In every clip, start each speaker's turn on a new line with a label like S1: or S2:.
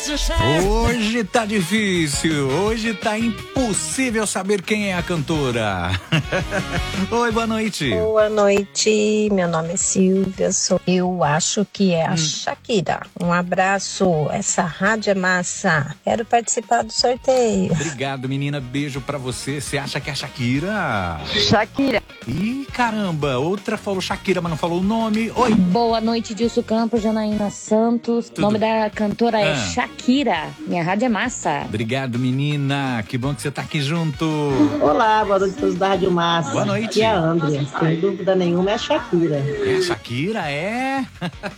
S1: Hoje tá difícil, hoje tá impossível saber quem é a cantora. Oi, boa noite.
S2: Boa noite, meu nome é Silvia, eu acho que é a Shakira. Um abraço, essa rádio é massa, quero participar do sorteio.
S1: Obrigado, menina, beijo pra você. Você acha que é a Shakira?
S3: Shakira.
S1: Ih, caramba, outra falou Shakira, mas não falou o nome. Oi.
S3: Boa noite, Dilson Campos, Janaína Santos. O nome da cantora é Shakira. Minha rádio é massa.
S1: Obrigado, menina. Que bom que você tá aqui junto.
S4: Olá, boa noite a todos da Rádio Massa.
S1: Boa noite.
S4: Aqui é a Andrea. Sem dúvida nenhuma é a Shakira.
S1: É a Shakira, é?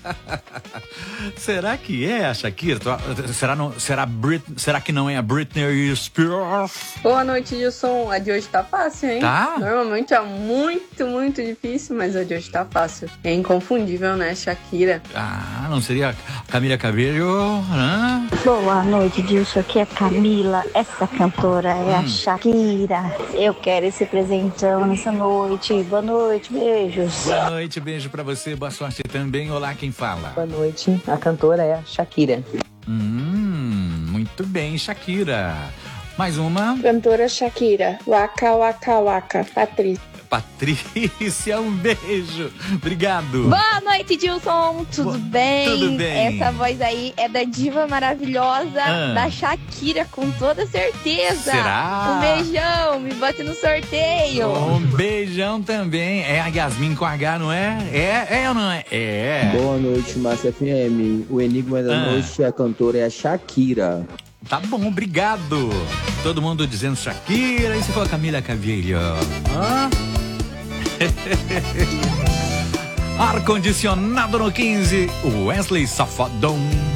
S1: Será que é a Shakira? Será que não é a Britney Spears?
S5: Boa noite, Gilson. A de hoje tá fácil, hein?
S1: Tá?
S5: Normalmente é muito difícil, mas a de hoje tá fácil. É inconfundível, né, Shakira?
S1: Ah, não seria Camila Cabello? Hã?
S6: Boa noite, Dilson. Aqui é Camila. Essa cantora é a Shakira. Eu quero esse presentão nessa noite. Boa noite, beijos.
S1: Boa noite, beijo pra você. Boa sorte também. Olá, quem fala?
S7: Boa noite. A cantora é a Shakira.
S1: Muito bem, Shakira. Mais uma.
S8: Cantora Shakira. Waka, waka, waka.
S1: Patrícia, um beijo. Obrigado.
S9: Boa noite, Dilson. Tudo bem?
S1: Tudo bem.
S9: Essa voz aí é da diva maravilhosa da Shakira, com toda certeza.
S1: Será?
S9: Um beijão, me bote no sorteio.
S1: Um beijão também. É a Yasmin com H, não é? É ou não é? É.
S10: Boa noite, Massa FM. O enigma da noite, a cantora é a Shakira.
S1: Tá bom, obrigado. Todo mundo dizendo Shakira. E você falou Camila Cabello. Ar-condicionado no 15. Wesley Safadão.